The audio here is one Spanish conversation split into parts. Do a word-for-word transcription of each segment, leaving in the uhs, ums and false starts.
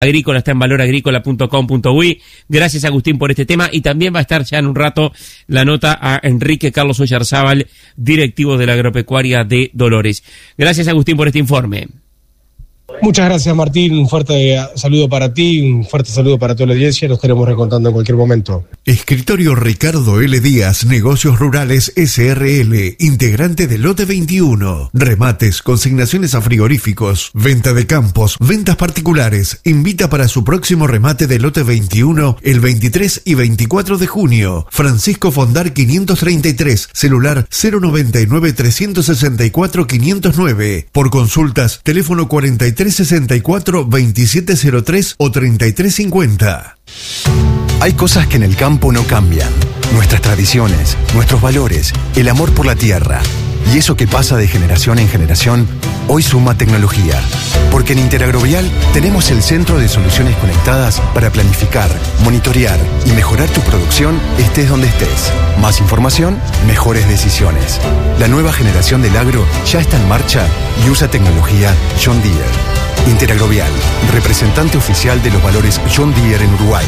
agrícola está en valor agrícola punto com punto uy. Gracias, Agustín, por este tema. Y también va a estar ya en un rato la nota a Enrique Carlos Oyarzábal, directivo de la agropecuaria de Dolores. Gracias, Agustín, por este informe. Muchas gracias, Martín. Un fuerte saludo para ti, un fuerte saludo para toda la audiencia. Nos estaremos recontando en cualquier momento. Escritorio Ricardo L. Díaz, Negocios Rurales S R L, integrante de Lote veintiuno. Remates, consignaciones a frigoríficos, venta de campos, ventas particulares. Invita para su próximo remate de Lote veintiuno el veintitrés y veinticuatro de junio. Francisco Fondar quinientos treinta y tres, celular cero noventa y nueve, trescientos sesenta y cuatro, quinientos nueve. Por consultas, teléfono cuarenta y tres sesenta y cuatro, veintisiete cero tres o treinta y tres cincuenta. Hay cosas que en el campo no cambian. Nuestras tradiciones, nuestros valores, el amor por la tierra. Y eso que pasa de generación en generación, hoy suma tecnología. Porque en Interagrovial tenemos el centro de soluciones conectadas para planificar, monitorear y mejorar tu producción estés donde estés. Más información, mejores decisiones. La nueva generación del agro ya está en marcha y usa tecnología John Deere. Interagrovial, representante oficial de los valores John Deere en Uruguay.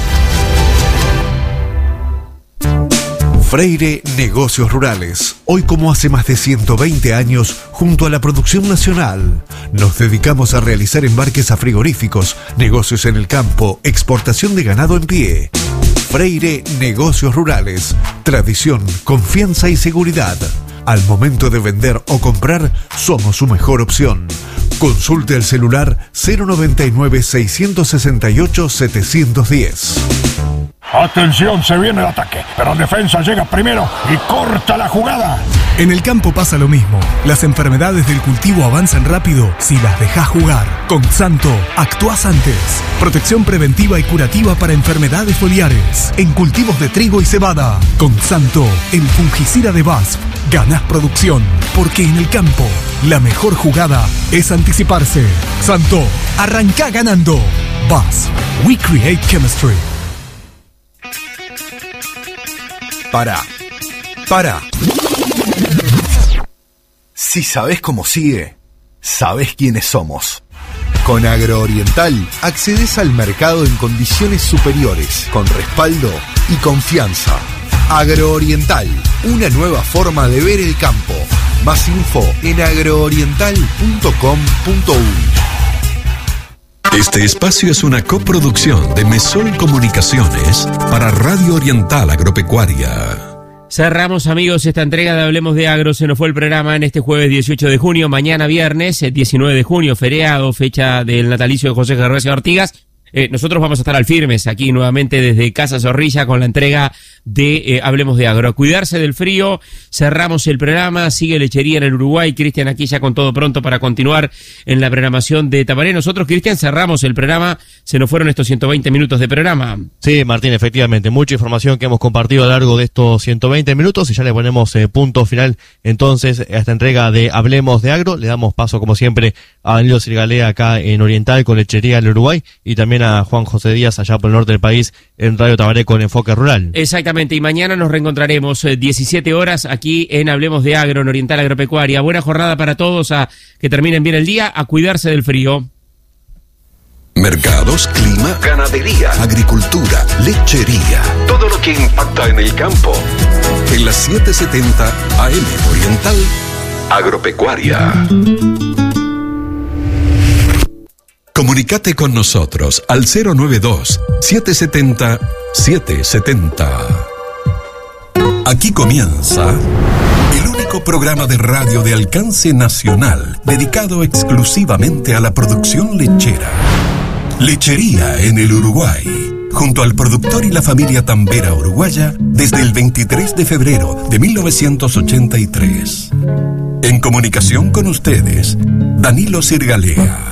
Freire Negocios Rurales. Hoy, como hace más de ciento veinte años, junto a la producción nacional, nos dedicamos a realizar embarques a frigoríficos, negocios en el campo, exportación de ganado en pie. Freire Negocios Rurales. Tradición, confianza y seguridad. Al momento de vender o comprar, somos su mejor opción. Consulte el celular cero noventa y nueve, seiscientos sesenta y ocho, setecientos diez. Atención, se viene el ataque, pero defensa llega primero y corta la jugada. En el campo pasa lo mismo. Las enfermedades del cultivo avanzan rápido si las dejas jugar. Con Xanto, actuás antes. Protección preventiva y curativa para enfermedades foliares en cultivos de trigo y cebada. Con Xanto, el fungicida de B A S F. Ganás producción, porque en el campo la mejor jugada es anticiparse. Xanto, arrancá ganando. B A S F. We create chemistry. Para, para. Si sabés cómo sigue, sabés quiénes somos. Con Agrooriental accedes al mercado en condiciones superiores, con respaldo y confianza. Agrooriental, una nueva forma de ver el campo. Más info en agrooriental punto com punto uy. Este espacio es una coproducción de Mesol Comunicaciones para Radio Oriental Agropecuaria. Cerramos, amigos, esta entrega de Hablemos de Agro. Se nos fue el programa en este jueves dieciocho de junio. Mañana viernes, diecinueve de junio, feriado, fecha del natalicio de José Gervasio Artigas. Eh, nosotros vamos a estar al firmes aquí nuevamente desde Casa Zorrilla con la entrega de eh, Hablemos de Agro. A cuidarse del frío, cerramos el programa, sigue Lechería en el Uruguay. Cristian aquí ya con todo pronto para continuar en la programación de Tabaré. Nosotros, Cristian, cerramos el programa, se nos fueron estos ciento veinte minutos de programa. Sí, Martín, efectivamente, mucha información que hemos compartido a lo largo de estos ciento veinte minutos y ya le ponemos eh, punto final entonces a esta entrega de Hablemos de Agro. Le damos paso, como siempre, a Danilo Sirgalea acá en Oriental con Lechería en el Uruguay y también a Juan José Díaz allá por el norte del país en Radio Tabaré con Enfoque Rural. Exactamente, y mañana nos reencontraremos eh, diecisiete horas aquí en Hablemos de Agro, en Oriental Agropecuaria. Buena jornada para todos, a que terminen bien el día, a cuidarse del frío. Mercados, clima, ganadería, agricultura, lechería, todo lo que impacta en el campo. En las setecientos setenta A M Oriental Agropecuaria. Comunicate con nosotros al cero noventa y dos, setecientos setenta, setecientos setenta. Aquí comienza el único programa de radio de alcance nacional dedicado exclusivamente a la producción lechera. Lechería en el Uruguay, junto al productor y la familia tambera uruguaya desde el veintitrés de febrero de mil novecientos ochenta y tres. En comunicación con ustedes, Danilo Sirgalea.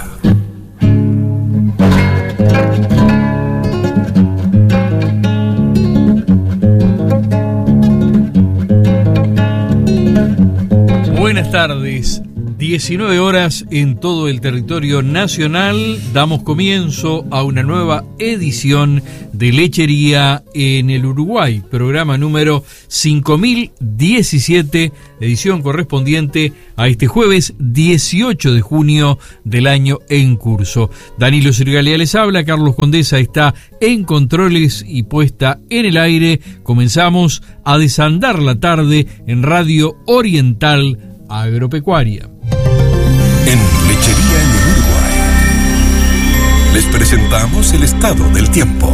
Buenas tardes. diecinueve horas en todo el territorio nacional, damos comienzo a una nueva edición de Lechería en el Uruguay, programa número cinco mil diecisiete, edición correspondiente a este jueves dieciocho de junio del año en curso. Danilo Sirgalea les habla, Carlos Condesa está en controles y puesta en el aire. Comenzamos a desandar la tarde en Radio Oriental Agropecuaria. En Lechería en el Uruguay les presentamos el estado del tiempo.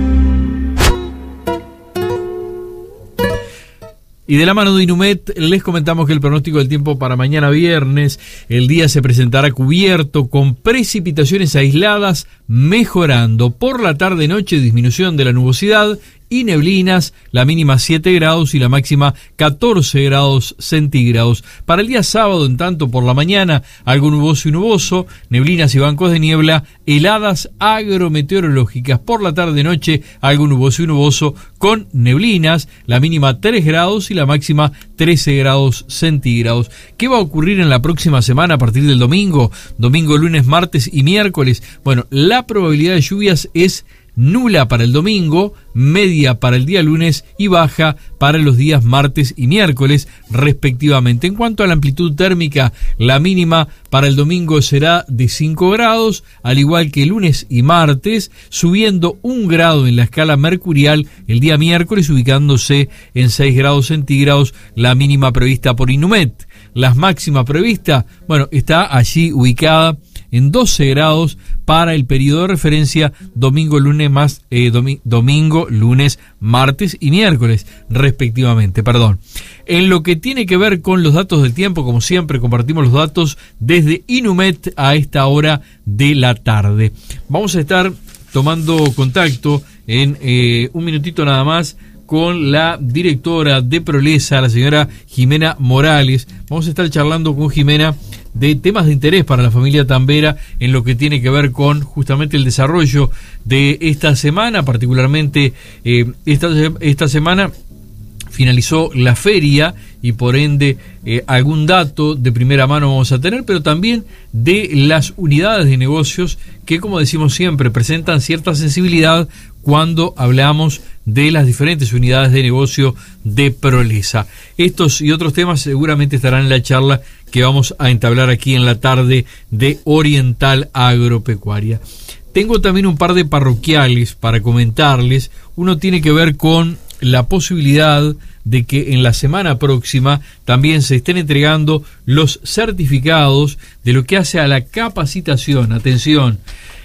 Y de la mano de Inumet les comentamos que el pronóstico del tiempo para mañana viernes, el día se presentará cubierto con precipitaciones aisladas, mejorando por la tarde-noche disminución de la nubosidad y neblinas, la mínima siete grados y la máxima catorce grados centígrados. Para el día sábado, en tanto, por la mañana, algo nuboso y nuboso, neblinas y bancos de niebla, heladas agrometeorológicas. Por la tarde-noche, algo nuboso y nuboso con neblinas, la mínima tres grados y la máxima trece grados centígrados. ¿Qué va a ocurrir en la próxima semana a partir del domingo? Domingo, lunes, martes y miércoles. Bueno, la probabilidad de lluvias es nula para el domingo, media para el día lunes y baja para los días martes y miércoles respectivamente. En cuanto a la amplitud térmica, la mínima para el domingo será de cinco grados, al igual que lunes y martes, subiendo un grado en la escala mercurial el día miércoles, ubicándose en seis grados centígrados, la mínima prevista por Inumet. La máxima prevista, bueno, está allí ubicada en doce grados para el periodo de referencia domingo, lunes, más, eh, domi- domingo, lunes, martes y miércoles, respectivamente, perdón. En lo que tiene que ver con los datos del tiempo, como siempre, compartimos los datos desde Inumet a esta hora de la tarde. Vamos a estar tomando contacto en eh, un minutito nada más con la directora de Prolesa, la señora Jimena Morales. Vamos a estar charlando con Jimena de temas de interés para la familia tambera en lo que tiene que ver con justamente el desarrollo de esta semana, particularmente eh, esta, esta semana finalizó la feria y por ende eh, algún dato de primera mano vamos a tener, pero también de las unidades de negocios que, como decimos siempre, presentan cierta sensibilidad cuando hablamos de las diferentes unidades de negocio de Prolesa. Estos y otros temas seguramente estarán en la charla que vamos a entablar aquí en la tarde de Oriental Agropecuaria. Tengo también un par de parroquiales para comentarles. Uno tiene que ver con la posibilidad de que en la semana próxima también se estén entregando los certificados de lo que hace a la capacitación. Atención,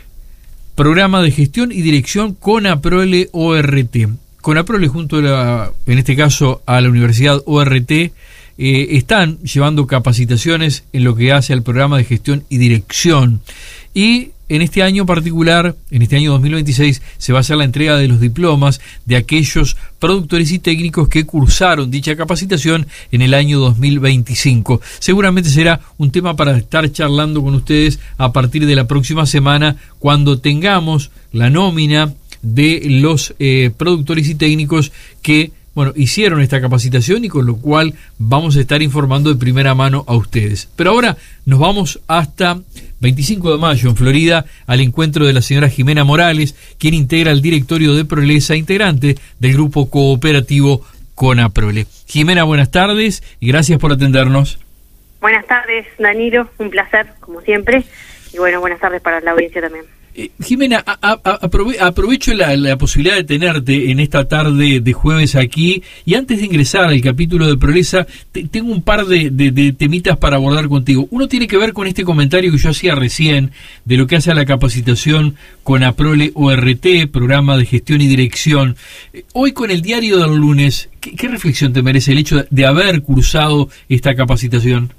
Programa de Gestión y Dirección CONAPROLE O R T. CONAPROLE junto a la, en este caso a la Universidad O R T, eh, están llevando capacitaciones en lo que hace al Programa de Gestión y Dirección. Y en este año particular, en este año dos mil veintiséis, se va a hacer la entrega de los diplomas de aquellos productores y técnicos que cursaron dicha capacitación en el año dos mil veinticinco. Seguramente será un tema para estar charlando con ustedes a partir de la próxima semana, cuando tengamos la nómina de los eh, productores y técnicos que bueno, hicieron esta capacitación y con lo cual vamos a estar informando de primera mano a ustedes. Pero ahora nos vamos hasta veinticinco de mayo en Florida al encuentro de la señora Jimena Morales, quien integra el directorio de Prolesa, integrante del grupo cooperativo CONAPROLE. Jimena, buenas tardes y gracias por atendernos. Buenas tardes, Danilo, un placer, como siempre, y bueno, buenas tardes para la audiencia también. Eh, Jimena, a, a, aprove, aprovecho la, la posibilidad de tenerte en esta tarde de jueves aquí, y antes de ingresar al capítulo de Prolesa, te, tengo un par de, de, de temitas para abordar contigo. Uno tiene que ver con este comentario que yo hacía recién de lo que hace a la capacitación CONAPROLE O R T, Programa de Gestión y Dirección. Eh, hoy con el diario del lunes, ¿qué, qué reflexión te merece el hecho de, de haber cursado esta capacitación?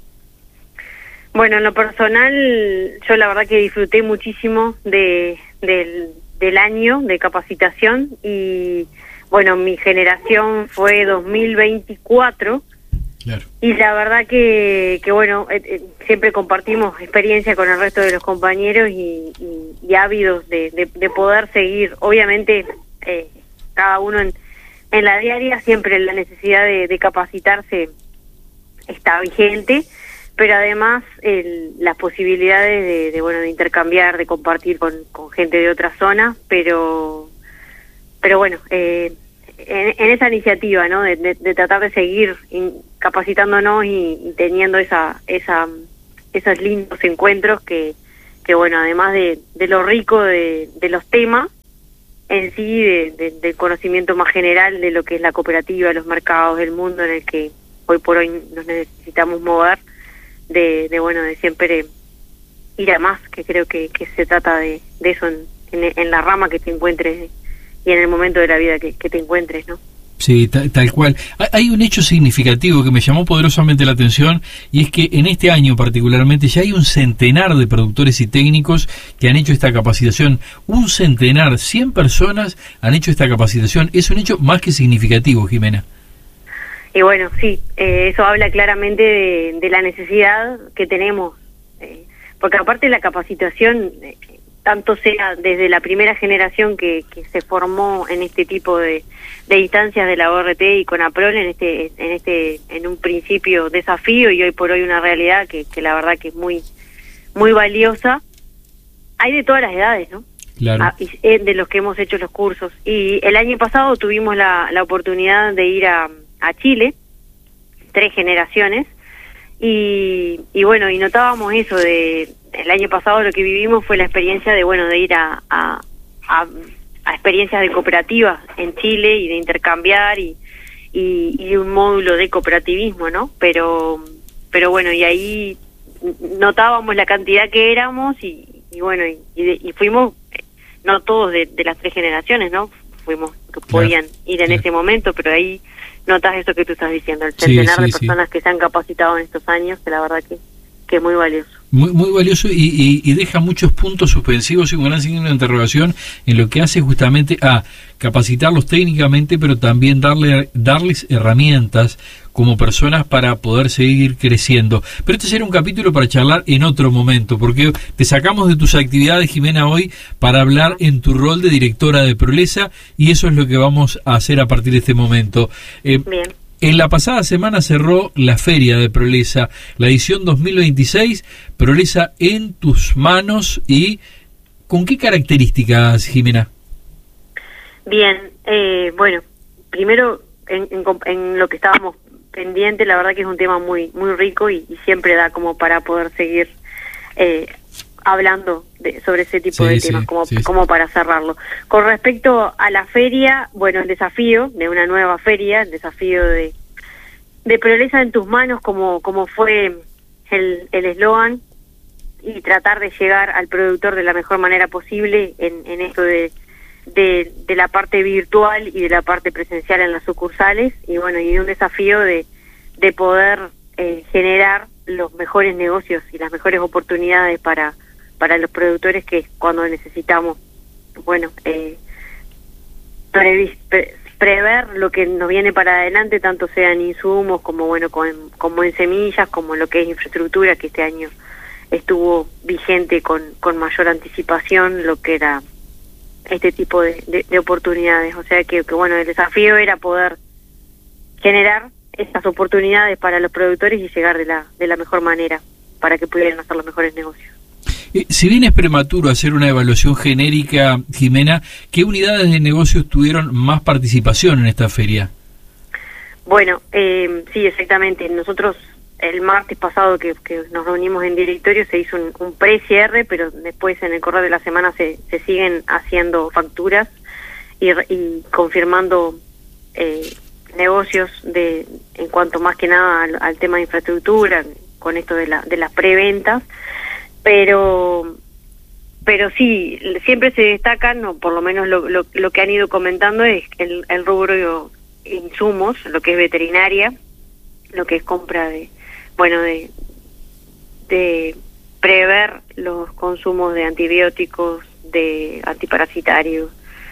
Bueno, en lo personal, yo la verdad que disfruté muchísimo de, del, del año de capacitación y, bueno, mi generación fue dos mil veinticuatro. Claro. Y la verdad que, que bueno, eh, eh, siempre compartimos experiencia con el resto de los compañeros y, y, y ávidos de, de, de poder seguir. Obviamente, eh, cada uno en, en la diaria, siempre la necesidad de, de capacitarse está vigente, pero además el, las posibilidades de, de, bueno, de intercambiar, de compartir con, con gente de otras zonas, pero, pero bueno, eh, en, en esa iniciativa, ¿no? De, de, de tratar de seguir in, capacitándonos y, y teniendo esa, esa, esos lindos encuentros que, que bueno, además de, de lo rico de, de los temas, en sí, de, de, del conocimiento más general de lo que es la cooperativa, los mercados, el mundo en el que hoy por hoy nos necesitamos mover, de, de bueno, de siempre ir a más, que creo que, que se trata de, de eso en, en, en la rama que te encuentres y en el momento de la vida que, que te encuentres, ¿no? Sí, tal, tal cual. Hay un hecho significativo que me llamó poderosamente la atención, y es que en este año particularmente ya hay un centenar de productores y técnicos que han hecho esta capacitación. Un centenar, cien personas han hecho esta capacitación. Es un hecho más que significativo, Jimena. Y bueno, sí, eh, eso habla claramente de, de la necesidad que tenemos, eh, porque aparte la capacitación, eh, tanto sea desde la primera generación que, que se formó en este tipo de, de instancias de la O R T y con APROL en este, en este, en un principio desafío y hoy por hoy una realidad que, que la verdad que es muy, muy valiosa. Hay de todas las edades, ¿no? Claro. Ah, y, eh, de los que hemos hecho los cursos. Y el año pasado tuvimos la, la oportunidad de ir a, a Chile, tres generaciones, y, y bueno, y notábamos eso de... El año pasado lo que vivimos fue la experiencia de, bueno, de ir a, a, a, a experiencias de cooperativas en Chile y de intercambiar y, y, y un módulo de cooperativismo, ¿no? Pero, pero bueno, y ahí notábamos la cantidad que éramos y, y bueno, y, y, de, y fuimos, no todos de, de las tres generaciones, ¿no? Fuimos que podían claro, ir en claro. ese momento, pero ahí notas eso que tú estás diciendo, el centenar sí, sí, de personas sí. que se han capacitado en estos años, que la verdad que, que es muy valioso. Muy, muy valioso y, y, y deja muchos puntos suspensivos y un gran signo de interrogación en lo que hace justamente a capacitarlos técnicamente, pero también darle, darles herramientas como personas para poder seguir creciendo. Pero este será un capítulo para charlar en otro momento, porque te sacamos de tus actividades, Jimena, hoy para hablar en tu rol de directora de Prolesa, y eso es lo que vamos a hacer a partir de este momento. Eh, Bien. En la pasada semana cerró la feria de Prolesa, la edición dos mil veintiséis, Prolesa en tus manos. ¿Y con qué características, Jimena? Bien, eh, bueno, primero en, en, en lo que estábamos pendientes, la verdad que es un tema muy muy rico y, y siempre da como para poder seguir eh, hablando de, sobre ese tipo sí, de temas, sí, como, sí, como para cerrarlo. Con respecto a la feria, bueno, el desafío de una nueva feria, el desafío de, de Prolesa en tus manos, como, como fue el eslogan, y tratar de llegar al productor de la mejor manera posible en, en esto de, de, de la parte virtual y de la parte presencial en las sucursales, y bueno, y un desafío de, de poder eh, generar los mejores negocios y las mejores oportunidades para para los productores, que es cuando necesitamos, bueno, eh, pre, pre, prever lo que nos viene para adelante, tanto sea en insumos como, bueno, con, como en semillas, como lo que es infraestructura, que este año estuvo vigente con, con mayor anticipación lo que era este tipo de, de, de oportunidades. O sea que, que, bueno, el desafío era poder generar estas oportunidades para los productores y llegar de la, de la mejor manera para que pudieran hacer los mejores negocios. Eh, si bien es prematuro hacer una evaluación genérica, Jimena, ¿qué unidades de negocios tuvieron más participación en esta feria? Bueno, eh, sí, exactamente. Nosotros el martes pasado que, que nos reunimos en directorio se hizo un, un pre-cierre, pero después en el correr de la semana se, se siguen haciendo facturas y, y confirmando eh, negocios de en cuanto más que nada al, al tema de infraestructura, con esto de, la, de las preventas. Pero pero sí, siempre se destacan, o por lo menos lo, lo, lo que han ido comentando, es el, el rubro de insumos, lo que es veterinaria, lo que es compra de, bueno, de, de prever los consumos de antibióticos, de antiparasitarios,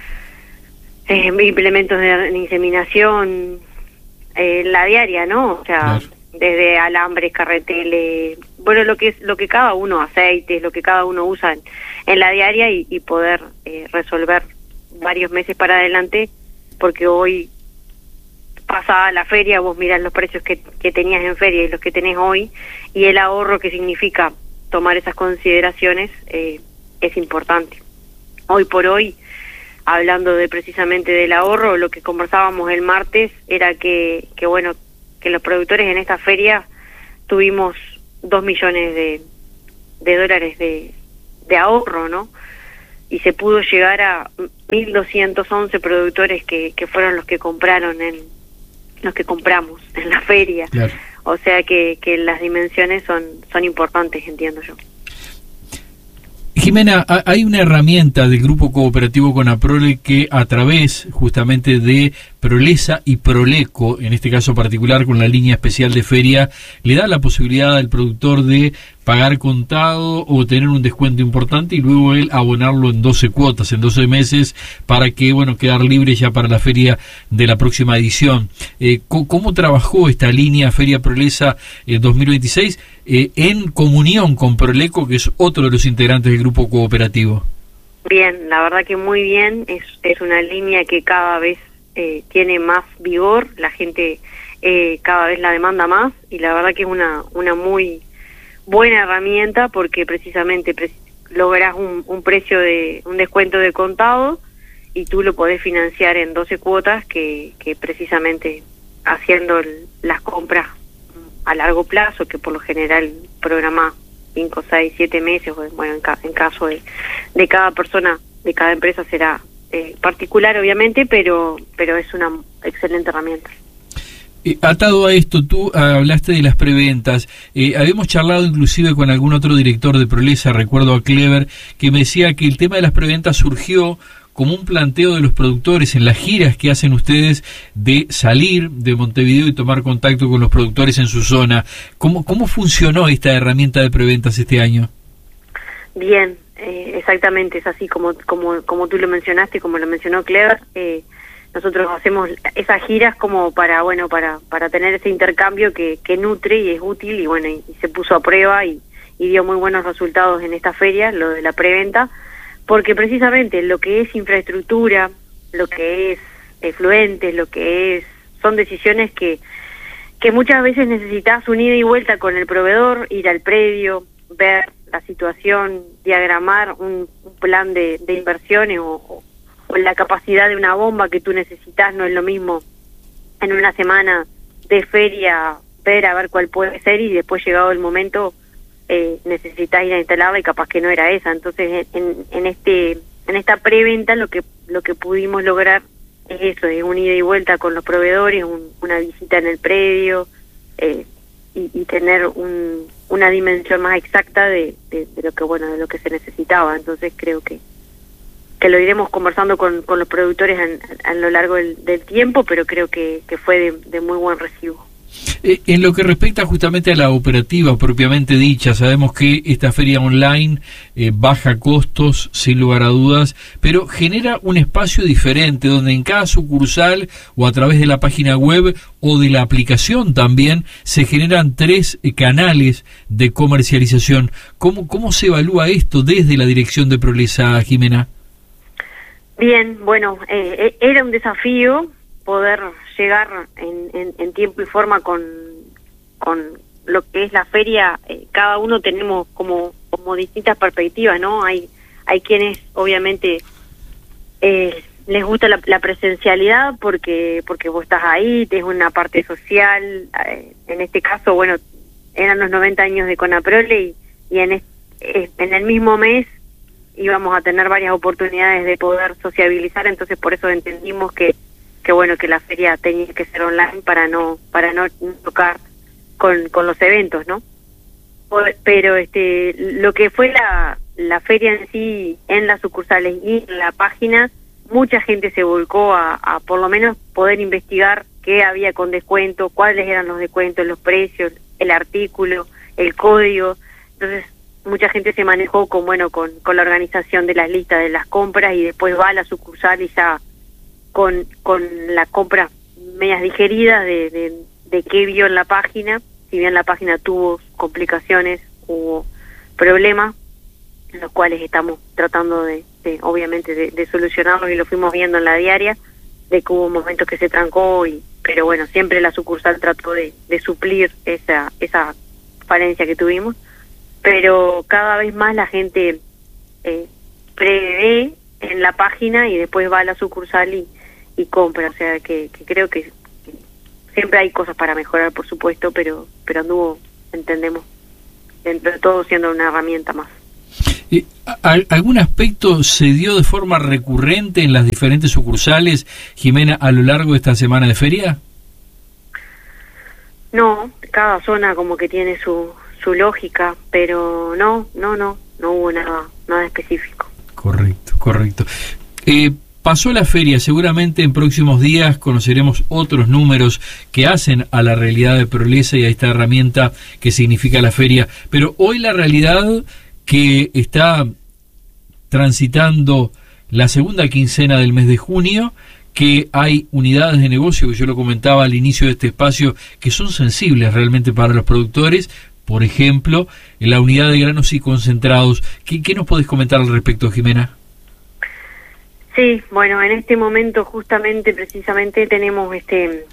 eh, implementos de inseminación, eh, la diaria, ¿no? O sea... Claro. Desde alambres, carreteles, bueno, lo que es lo que cada uno, aceites, lo que cada uno usa en, en la diaria y, y poder eh, resolver varios meses para adelante, porque hoy pasada la feria, vos mirás los precios que, que tenías en feria y los que tenés hoy, y el ahorro que significa tomar esas consideraciones eh, es importante. Hoy por hoy, hablando de precisamente del ahorro, lo que conversábamos el martes era que, que bueno, que los productores en esta feria tuvimos dos millones de, de dólares de, de ahorro, ¿no? Y se pudo llegar a mil doscientos once productores que, que fueron los que compraron en los que compramos en la feria. Claro. O sea que, que las dimensiones son son importantes, entiendo yo. Jimena, hay una herramienta del Grupo Cooperativo Conaprole que a través justamente de Prolesa y Proleco, en este caso particular con la línea especial de feria, le da la posibilidad al productor de pagar contado o tener un descuento importante y luego él abonarlo en doce cuotas, en doce meses, para que, bueno, quedar libre ya para la feria de la próxima edición. Eh, ¿Cómo trabajó esta línea Feria Prolesa eh, dos mil veintiséis eh, en comunión con Proleco, que es otro de los integrantes del Grupo Cooperativo? Bien, la verdad que muy bien, es, es una línea que cada vez eh, tiene más vigor, la gente eh, cada vez la demanda más, y la verdad que es una, una muy buena herramienta porque precisamente pre lográs un, un precio de un descuento de contado y tú lo podés financiar en doce cuotas que, que precisamente haciendo el, las compras a largo plazo, que por lo general programa cinco, seis, siete meses, bueno, en, ca en caso de, de cada persona, de cada empresa será eh, particular obviamente, pero, pero es una excelente herramienta. Eh, atado a esto, tú ah, hablaste de las preventas. Eh, habíamos charlado inclusive con algún otro director de Prolesa, recuerdo a Clever, que me decía que el tema de las preventas surgió como un planteo de los productores en las giras que hacen ustedes de salir de Montevideo y tomar contacto con los productores en su zona. ¿Cómo, cómo funcionó esta herramienta de preventas este año? Bien, eh, exactamente, es así como, como, como tú lo mencionaste, como lo mencionó Clever. Eh, nosotros hacemos esas giras como para, bueno, para, para tener ese intercambio que, que nutre y es útil, y bueno, y, y se puso a prueba y, y dio muy buenos resultados en esta feria, lo de la preventa, porque precisamente lo que es infraestructura, lo que es efluentes, lo que es, son decisiones que, que muchas veces necesitas un ida y vuelta con el proveedor, ir al predio, ver la situación, diagramar un, un plan de, de inversiones o, o la capacidad de una bomba que tú necesitas. No es lo mismo en una semana de feria ver a ver cuál puede ser y después llegado el momento eh, necesitas ir a instalarla y capaz que no era esa. Entonces en, en este en esta preventa lo que lo que pudimos lograr es eso, es un ida y vuelta con los proveedores, un, una visita en el predio eh, y, y tener un, una dimensión más exacta de, de, de lo que bueno de lo que se necesitaba. Entonces creo que que lo iremos conversando con, con los productores en, a lo largo del, del tiempo, pero creo que, que fue de, de muy buen recibo. Eh, en lo que respecta justamente a la operativa propiamente dicha, sabemos que esta feria online eh, baja costos, sin lugar a dudas, pero genera un espacio diferente donde en cada sucursal o a través de la página web o de la aplicación también se generan tres eh, canales de comercialización. ¿Cómo, cómo se evalúa esto desde la dirección de Prolesa, Jimena? Bien, bueno, eh, era un desafío poder llegar en, en, en tiempo y forma con, con lo que es la feria. Eh, cada uno tenemos como, como distintas perspectivas, ¿no? Hay, hay quienes obviamente eh, les gusta la, la presencialidad porque porque vos estás ahí, tenés una parte social. Eh, en este caso, bueno, eran los noventa años de Conaprole y, y en, es, en el mismo mes íbamos a tener varias oportunidades de poder sociabilizar, entonces por eso entendimos que que bueno que la feria tenía que ser online para no para no tocar con, con los eventos, ¿no? Pero este lo que fue la la feria en sí, en las sucursales y en la página, mucha gente se volcó a, a por lo menos poder investigar qué había con descuento, cuáles eran los descuentos, los precios, el artículo, el código. Entonces mucha gente se manejó con bueno con, con la organización de las listas de las compras y después va a la sucursal y ya con con las compras medias digeridas de, de, de qué vio en la página. Si bien la página tuvo complicaciones, hubo problemas, los cuales estamos tratando de, de obviamente de, de solucionarlos y lo fuimos viendo en la diaria, de que hubo momentos que se trancó y, pero bueno, siempre la sucursal trató de, de suplir esa, esa falencia que tuvimos, pero cada vez más la gente eh, prevé en la página y después va a la sucursal y, y compra, o sea que, que creo que, que siempre hay cosas para mejorar, por supuesto, pero pero anduvo, entendemos, dentro de todo siendo una herramienta más. Eh, ¿Algún aspecto se dio de forma recurrente en las diferentes sucursales, Jimena, a lo largo de esta semana de feria? No, cada zona como que tiene su, su lógica, pero no, no, no, no hubo nada, nada específico. Correcto, correcto. Eh, pasó la feria, seguramente en próximos días conoceremos otros números que hacen a la realidad de Prolesa y a esta herramienta que significa la feria, pero hoy la realidad que está transitando la segunda quincena del mes de junio, que hay unidades de negocio, que yo lo comentaba al inicio de este espacio, que son sensibles realmente para los productores. Por ejemplo, en la unidad de granos y concentrados. ¿Qué, qué nos podés comentar al respecto, Jimena? Sí, bueno, en este momento justamente, precisamente, tenemos este,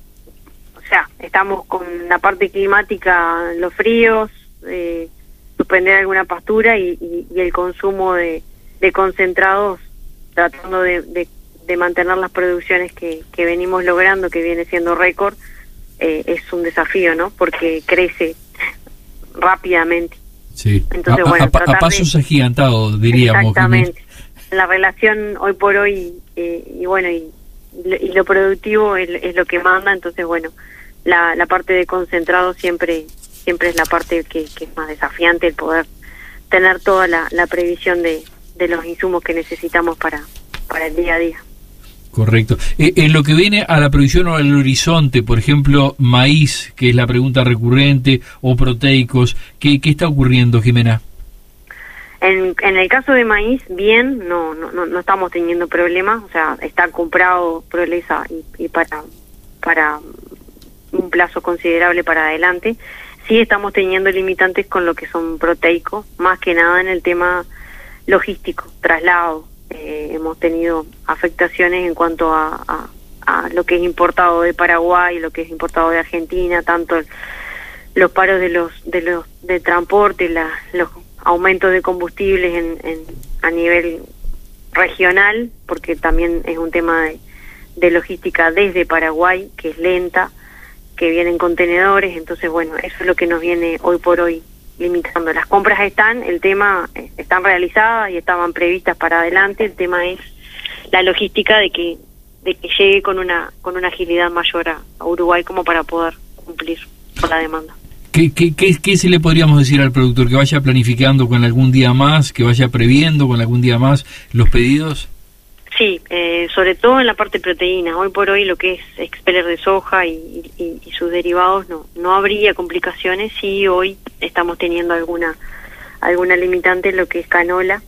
o sea, estamos con la parte climática, los fríos, eh, suspender alguna pastura y, y, y el consumo de, de concentrados, tratando de, de, de mantener las producciones que, que venimos logrando, que viene siendo récord, eh, es un desafío, ¿no? Porque crece rápidamente. Sí. Entonces, a, bueno, a, a pasos agigantados, diríamos. Exactamente. La relación hoy por hoy, eh, y bueno, y, y lo productivo es, es lo que manda, entonces, bueno, la, la parte de concentrado siempre siempre es la parte que, que es más desafiante, el poder tener toda la, la previsión de, de los insumos que necesitamos para, para el día a día. Correcto. Eh, en lo que viene a la producción o al horizonte, por ejemplo, maíz, que es la pregunta recurrente, o proteicos, ¿qué, qué está ocurriendo, Jimena? En, en el caso de maíz, bien, no, no, no estamos teniendo problemas, o sea, está comprado Prolesa y, y para, para un plazo considerable para adelante. Sí estamos teniendo limitantes con lo que son proteicos, más que nada en el tema logístico, traslado. Eh, hemos tenido afectaciones en cuanto a, a, a lo que es importado de Paraguay, lo que es importado de Argentina, tanto el, los paros de los de los de transporte, la, los aumentos de combustibles en, en a nivel regional, porque también es un tema de, de logística desde Paraguay, que es lenta, que vienen contenedores, entonces bueno, eso es lo que nos viene hoy por hoy limitando. Las compras están, el tema eh, están realizadas y estaban previstas para adelante, el tema es la logística de que de que llegue con una con una agilidad mayor a, a Uruguay como para poder cumplir con la demanda. ¿Qué, qué, qué, ¿Qué se le podríamos decir al productor? ¿Que vaya planificando con algún día más, que vaya previendo con algún día más los pedidos? Sí, eh, sobre todo en la parte de proteínas. Hoy por hoy lo que es expeller de soja y, y, y sus derivados no no habría complicaciones. Sí, hoy estamos teniendo alguna alguna limitante en lo que es canola.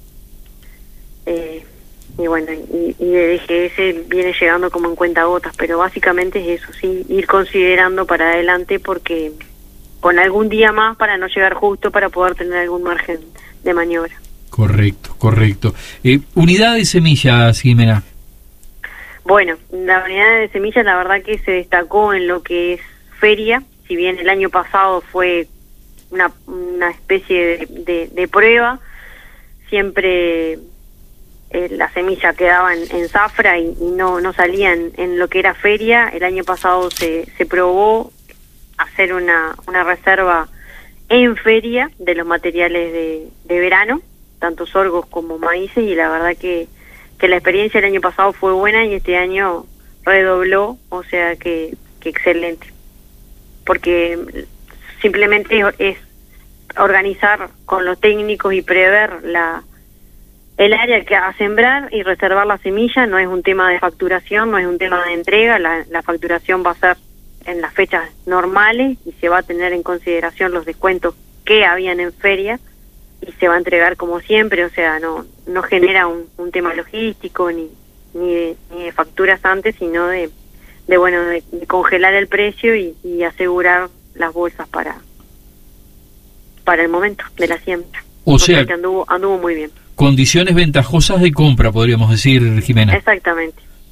Eh, y bueno, y, y de D G S viene llegando como en cuentagotas, pero básicamente es eso, sí, ir considerando para adelante porque con algún día más para no llegar justo, para poder tener algún margen de maniobra. Correcto, correcto. Eh, unidad de semillas, Jimena. Bueno, la unidad de semillas la verdad que se destacó en lo que es feria, si bien el año pasado fue una, una especie de, de, de prueba, siempre eh, la semilla quedaba en, en zafra y, y no, no salía en, en lo que era feria. El año pasado se, se probó hacer una, una reserva en feria de los materiales de, de verano, tanto sorgos como maíces, y la verdad que, que la experiencia del año pasado fue buena y este año redobló, o sea que, que excelente, porque simplemente es organizar con los técnicos y prever la el área que a sembrar y reservar la semilla. No es un tema de facturación, no es un tema de entrega, la, la facturación va a ser en las fechas normales y se va a tener en consideración los descuentos que habían en feria y se va a entregar como siempre, o sea, no no genera un, un tema logístico ni ni de, ni de facturas antes, sino de, de bueno, de, de congelar el precio y, y asegurar las bolsas para para el momento de la siembra. O, o sea, sea que anduvo, anduvo muy bien. Condiciones ventajosas de compra, podríamos decir, Jimena. Exactamente, exactamente.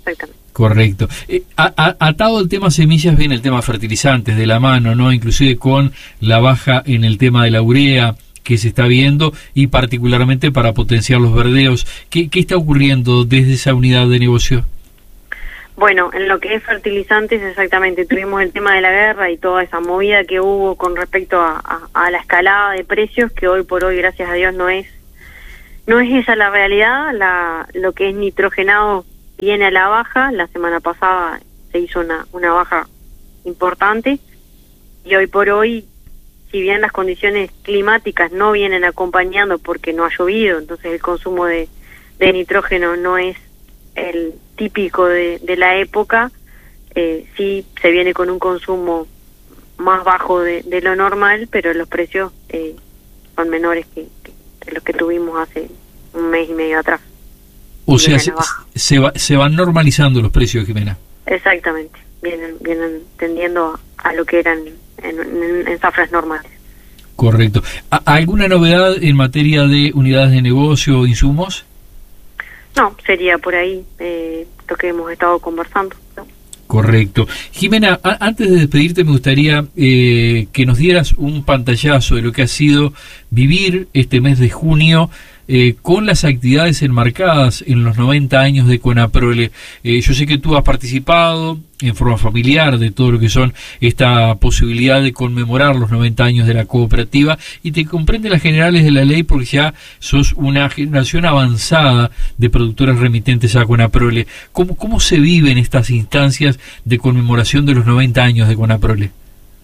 Correcto. Eh, a, a, atado al tema semillas viene el tema fertilizantes de la mano, ¿no? Inclusive con la baja en el tema de la urea que se está viendo y particularmente para potenciar los verdeos. ¿Qué, qué está ocurriendo desde esa unidad de negocio? Bueno, en lo que es fertilizantes, exactamente, tuvimos el tema de la guerra y toda esa movida que hubo con respecto a, a, a la escalada de precios, que hoy por hoy, gracias a Dios, no es no es esa la realidad. La, lo que es nitrogenado viene a la baja. La semana pasada se hizo una, una baja importante y hoy por hoy, si bien las condiciones climáticas no vienen acompañando porque no ha llovido, entonces el consumo de, de nitrógeno no es el típico de, de la época, eh, sí se viene con un consumo más bajo de, de lo normal, pero los precios eh, son menores que, que los que tuvimos hace un mes y medio atrás. O sea, se, se, va, se van normalizando los precios, Jimena. Exactamente, vienen vienen tendiendo a, a lo que eran en, en, en zafras normales. Correcto. ¿Alguna novedad en materia de unidades de negocio o insumos? No, sería por ahí eh, lo que hemos estado conversando, ¿no? Correcto. Jimena, a- antes de despedirte me gustaría eh, que nos dieras un pantallazo de lo que ha sido vivir este mes de junio eh, con las actividades enmarcadas en los noventa años de CONAPROLE. Eh, yo sé que tú has participado en forma familiar de todo lo que son esta posibilidad de conmemorar los noventa años de la cooperativa y te comprende las generales de la ley porque ya sos una generación avanzada de productores remitentes a CONAPROLE. ¿Cómo, cómo se viven estas instancias de conmemoración de los noventa años de CONAPROLE?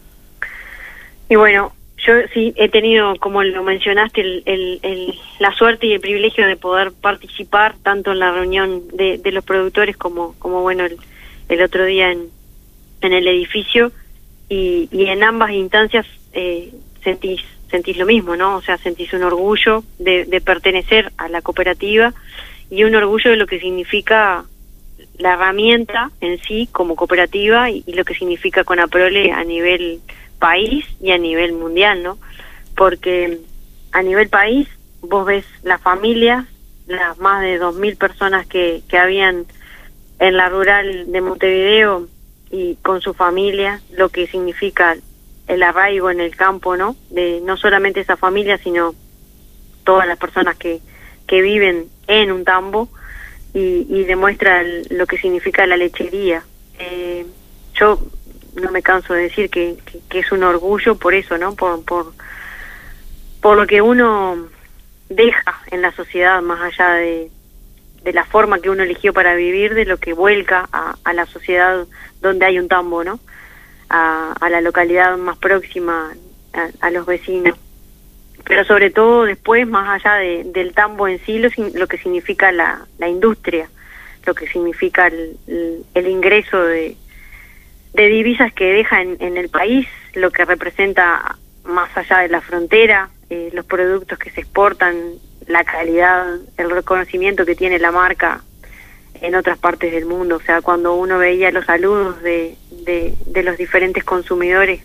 Y bueno, yo sí he tenido, como lo mencionaste, el, el, el, la suerte y el privilegio de poder participar tanto en la reunión de, de los productores como, como bueno, el, el otro día en, en el edificio y, y en ambas instancias eh, sentís sentís lo mismo, ¿no? O sea, sentís un orgullo de, de pertenecer a la cooperativa y un orgullo de lo que significa la herramienta en sí como cooperativa y, y lo que significa CONAPROLE a nivel país y a nivel mundial, ¿no? Porque a nivel país vos ves las familias, las más de dos mil personas que, que habían en la rural de Montevideo y con su familia, lo que significa el arraigo en el campo, ¿no? De no solamente esa familia, sino todas las personas que, que viven en un tambo y, y demuestra el, lo que significa la lechería. Eh, yo no me canso de decir que, que, que es un orgullo por eso, ¿no? Por, por, por lo que uno deja en la sociedad, más allá de, de la forma que uno eligió para vivir, de lo que vuelca a, a la sociedad donde hay un tambo, ¿no? A, a la localidad más próxima, a, a los vecinos. Pero sobre todo después, más allá de, del tambo en sí, lo, lo que significa la, la industria, lo que significa el, el, el ingreso de, de divisas que deja en, en el país, lo que representa más allá de la frontera, eh, los productos que se exportan, la calidad, el reconocimiento que tiene la marca en otras partes del mundo. O sea, cuando uno veía los saludos de, de, de los diferentes consumidores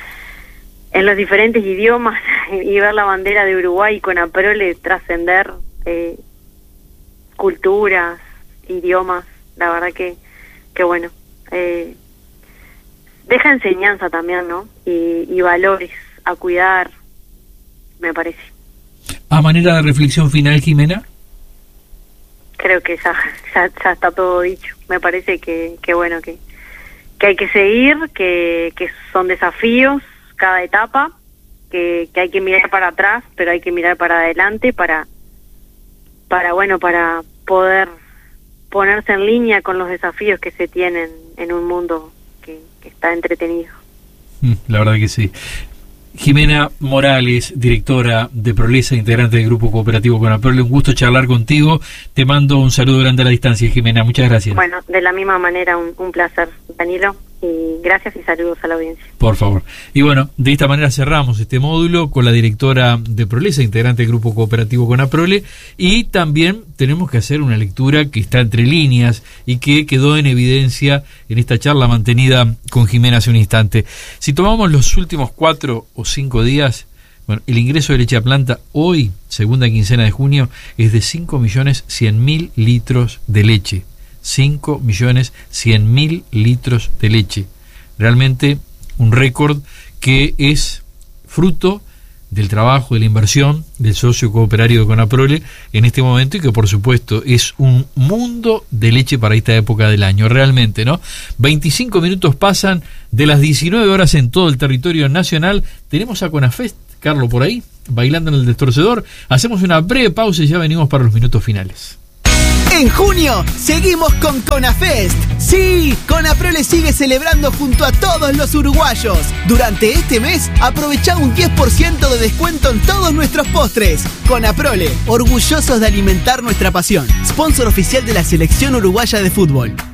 en los diferentes idiomas y ver la bandera de Uruguay con CONAPROLE trascender eh, culturas, idiomas, la verdad que, que bueno, eh, deja enseñanza también, ¿no? Y, y valores a cuidar, me parece. A manera de reflexión final, Jimena. Creo que ya, ya, ya está todo dicho. Me parece que, que bueno, que, que hay que seguir, que, que son desafíos cada etapa, que, que hay que mirar para atrás, pero hay que mirar para adelante para, para bueno, para poder ponerse en línea con los desafíos que se tienen en un mundo que, que está entretenido. La verdad que sí. Jimena Morales, directora de Prolesa, integrante del Grupo Cooperativo CONAPROLE, un gusto charlar contigo. Te mando un saludo grande a la distancia, Jimena. Muchas gracias. Bueno, de la misma manera, un, un placer, Danilo, y gracias y saludos a la audiencia. Por favor. Y bueno, de esta manera cerramos este módulo con la directora de Prolesa, integrante del Grupo Cooperativo CONAPROLE, y también tenemos que hacer una lectura que está entre líneas y que quedó en evidencia en esta charla mantenida con Jimena hace un instante. Si tomamos los últimos cuatro o cinco días, bueno, el ingreso de leche a planta hoy, segunda quincena de junio, es de cinco millones cien mil litros de leche. cinco millones cien mil litros de leche. Realmente un récord que es fruto del trabajo, de la inversión del socio cooperario de Conaprole en este momento, y que por supuesto es un mundo de leche para esta época del año, realmente, ¿no? veinticinco minutos pasan de las diecinueve horas en todo el territorio nacional. Tenemos a Conafest, Carlos, por ahí, bailando en el destorcedor. Hacemos una breve pausa y ya venimos para los minutos finales. En junio, seguimos con Conafest. Sí, Conaprole sigue celebrando junto a todos los uruguayos. Durante este mes, aprovecha un diez por ciento de descuento en todos nuestros postres. Conaprole, orgullosos de alimentar nuestra pasión. Sponsor oficial de la Selección Uruguaya de Fútbol.